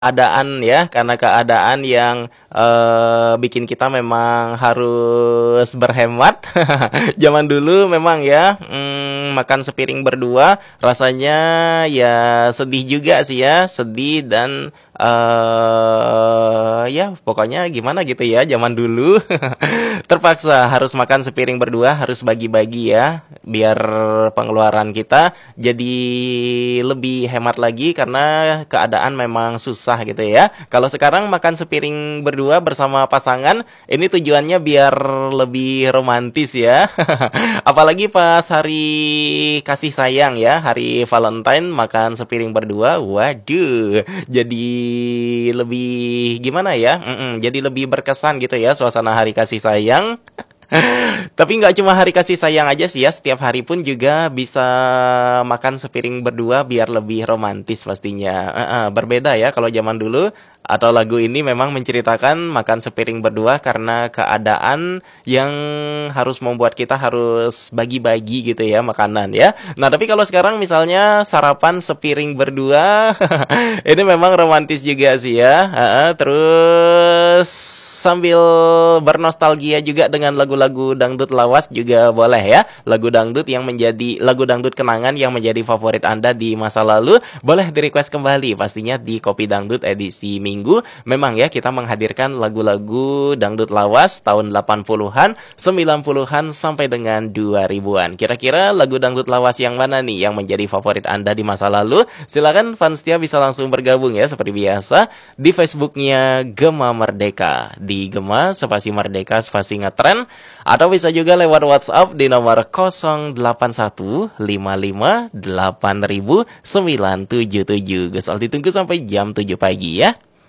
keadaan ya, karena keadaan yang bikin kita memang harus berhemat. Zaman dulu memang ya, makan sepiring berdua rasanya ya sedih juga sih ya, sedih dan ya pokoknya gimana gitu ya zaman dulu. Terpaksa harus makan sepiring berdua, harus bagi-bagi ya, biar pengeluaran kita jadi lebih hemat lagi karena keadaan memang susah gitu ya. Kalau sekarang makan sepiring berdua bersama pasangan, ini tujuannya biar lebih romantis ya. Apalagi pas hari kasih sayang ya, hari Valentine makan sepiring berdua, waduh, jadi lebih gimana ya? Jadi lebih berkesan gitu ya suasana hari kasih sayang. Tapi nggak cuma hari kasih sayang aja sih ya, setiap hari pun juga bisa makan sepiring berdua biar lebih romantis pastinya. Berbeda ya kalau zaman dulu, atau lagu ini memang menceritakan makan sepiring berdua karena keadaan yang harus membuat kita harus bagi-bagi gitu ya makanan ya. Nah tapi kalau sekarang misalnya sarapan sepiring berdua, ini memang romantis juga sih ya. Terus sambil bernostalgia juga dengan lagu-lagu dangdut lawas juga boleh ya. Lagu dangdut kenangan yang menjadi favorit Anda di masa lalu, boleh di-request kembali pastinya di Kopi Dangdut edisi Minggu. Memang ya kita menghadirkan lagu-lagu dangdut lawas tahun 80-an, 90-an sampai dengan 2000-an. Kira-kira lagu dangdut lawas yang mana nih yang menjadi favorit Anda di masa lalu? Silakan fans setia bisa langsung bergabung ya seperti biasa di Facebooknya Gema Merdeka, di Gema spasi Merdeka spasi Ngetren, atau bisa juga lewat WhatsApp di nomor 0815580977. Gus Aldi tunggu sampai jam 7 pagi ya.